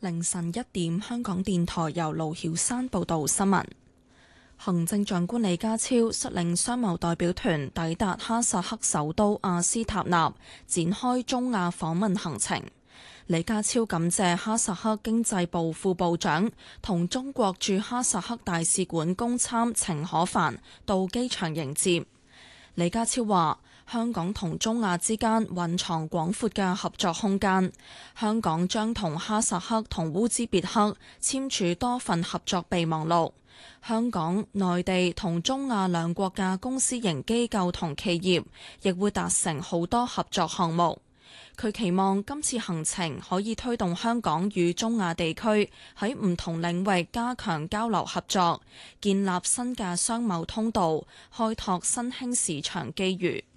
凌晨1點，香港電台由盧曉山報道新聞。行政長官李家超率領商貿代表團抵達哈薩克首都阿斯塔納，展開中亞訪問行程。李家超感謝哈薩克經濟部副部長同中國駐哈薩克大使館公參程可凡到機場迎接。李家超話：香港同中亞之間蘊藏廣闊嘅合作空間，香港將同哈薩克同烏茲別克簽署多份合作備忘錄。香港、內地同中亞兩國嘅公私營機構同企業亦會達成好多合作項目。佢期望今次行程可以推動香港與中亞地區喺唔同領域加強交流合作，建立新嘅商貿通道，開拓新興市場機遇。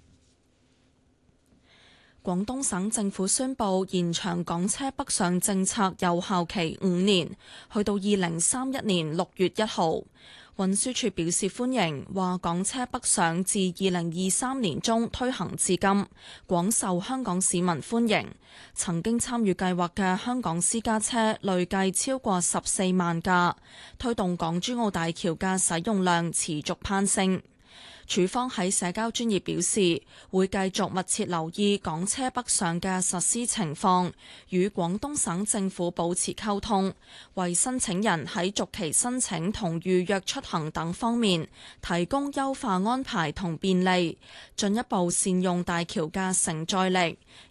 廣東省政府宣布延長港車北上政策有效期5年，去到2031年6月1號。運輸署表示歡迎，話港車北上自2023年中推行至今，廣受香港市民歡迎。曾經參與計劃嘅香港私家車累計超過14萬架，推動港珠澳大橋嘅使用量持續攀升。署方喺社交專頁表示，會繼續密切留意港車北上嘅實施情況，與廣東省政府保持溝通，為申請人喺續期申請同預約出行等方面提供優化安排同便利，進一步善用大橋嘅承載力，